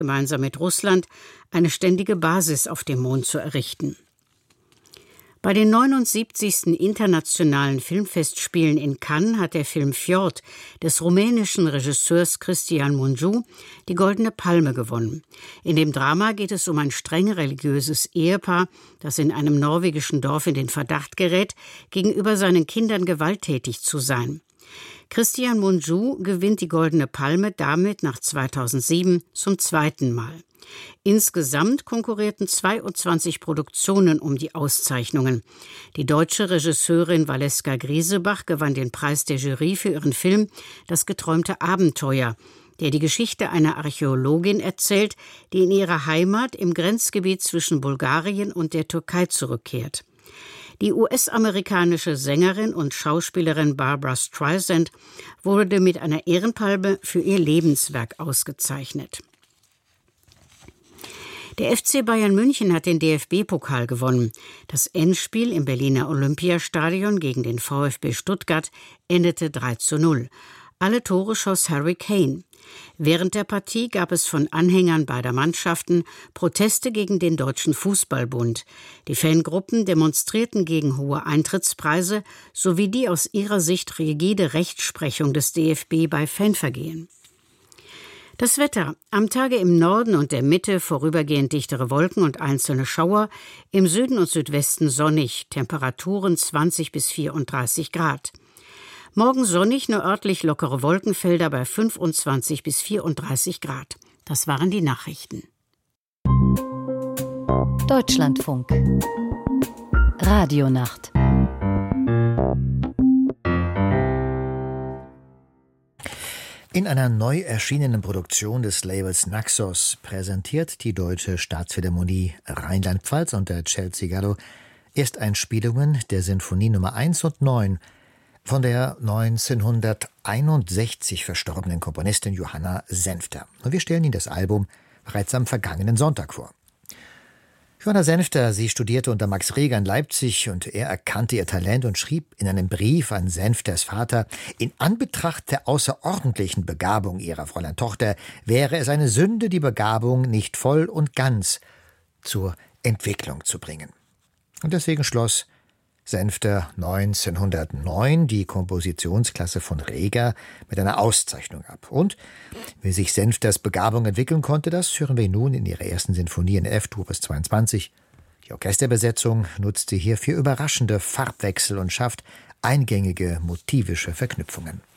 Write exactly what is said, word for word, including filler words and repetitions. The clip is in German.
gemeinsam mit Russland eine ständige Basis auf dem Mond zu errichten. Bei den neunundsiebzigsten Internationalen Filmfestspielen in Cannes hat der Film Fjord des rumänischen Regisseurs Cristian Mungiu die Goldene Palme gewonnen. In dem Drama geht es um ein streng religiöses Ehepaar, das in einem norwegischen Dorf in den Verdacht gerät, gegenüber seinen Kindern gewalttätig zu sein. Cristian Mungiu gewinnt die Goldene Palme damit nach zweitausendsieben zum zweiten Mal. Insgesamt konkurrierten zweiundzwanzig Produktionen um die Auszeichnungen. Die deutsche Regisseurin Valeska Griesebach gewann den Preis der Jury für ihren Film »Das geträumte Abenteuer«, der die Geschichte einer Archäologin erzählt, die in ihre Heimat im Grenzgebiet zwischen Bulgarien und der Türkei zurückkehrt. Die U S-amerikanische Sängerin und Schauspielerin Barbra Streisand wurde mit einer Ehrenpalme für ihr Lebenswerk ausgezeichnet. Der F C Bayern München hat den D F B-Pokal gewonnen. Das Endspiel im Berliner Olympiastadion gegen den VfB Stuttgart endete drei zu null. Alle Tore schoss Harry Kane. Während der Partie gab es von Anhängern beider Mannschaften Proteste gegen den Deutschen Fußballbund. Die Fangruppen demonstrierten gegen hohe Eintrittspreise sowie die aus ihrer Sicht rigide Rechtsprechung des D F B bei Fanvergehen. Das Wetter. Am Tage im Norden und der Mitte vorübergehend dichtere Wolken und einzelne Schauer, im Süden und Südwesten sonnig, Temperaturen zwanzig bis vierunddreißig Grad. Morgen sonnig, nur örtlich lockere Wolkenfelder bei fünfundzwanzig bis vierunddreißig Grad. Das waren die Nachrichten. Deutschlandfunk. Radionacht. In einer neu erschienenen Produktion des Labels Naxos präsentiert die Deutsche Staatsphilharmonie Rheinland-Pfalz unter Chelsea Gallo Ersteinspielungen der Sinfonie Nummer eins und neun von der neunzehnhunderteinundsechzig verstorbenen Komponistin Johanna Senfter. Und wir stellen Ihnen das Album bereits am vergangenen Sonntag vor. Johanna Senfter, sie studierte unter Max Reger in Leipzig und er erkannte ihr Talent und schrieb in einem Brief an Senfters Vater: In Anbetracht der außerordentlichen Begabung ihrer Fräulein Tochter wäre es eine Sünde, die Begabung nicht voll und ganz zur Entwicklung zu bringen. Und deswegen schloss Senfter neunzehnhundertneun die Kompositionsklasse von Reger mit einer Auszeichnung ab. Und wie sich Senfters Begabung entwickeln konnte, das hören wir nun in ihrer ersten Sinfonie in F-Dur Opus zweiundzwanzig. Die Orchesterbesetzung nutzt sie hier für überraschende Farbwechsel und schafft eingängige motivische Verknüpfungen.